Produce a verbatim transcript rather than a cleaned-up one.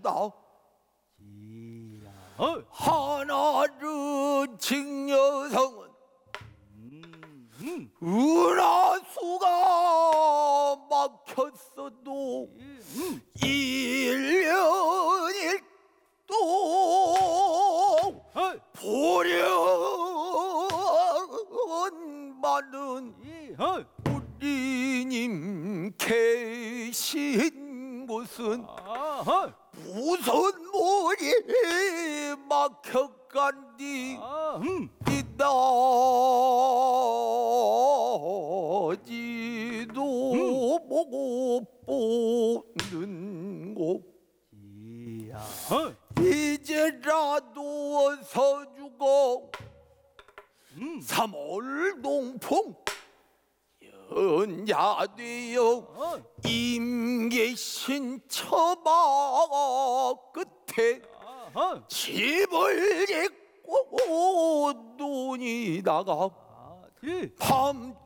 하였도다. 이야. 어. 하나는 징여성은 음. 음. 은하수가 막혔어도 음. 일년일 또 어. 보련 많은 이. 어. 우리님 계신 곳은 아하. 무슨 물이 막혀간디 아. 음. 이다지도 보고 보는 곳 이야. 어. 이제라도 서주고 음. 삼월 동풍 연야되어 어. 임계신 처마 끝에 아하. 집을 짓고 눈이 나가 아. 이. 밤